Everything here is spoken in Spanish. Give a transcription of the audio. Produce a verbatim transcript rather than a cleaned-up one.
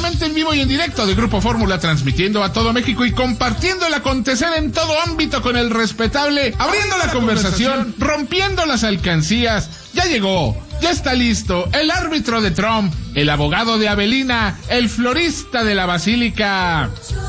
completamente en vivo y en directo de Grupo Fórmula, transmitiendo a todo México y compartiendo el acontecer en todo ámbito con el respetable, abriendo la conversación, rompiendo las alcancías. Ya llegó, ya está listo, el árbitro de Trump, el abogado de Avelina, el florista de la basílica.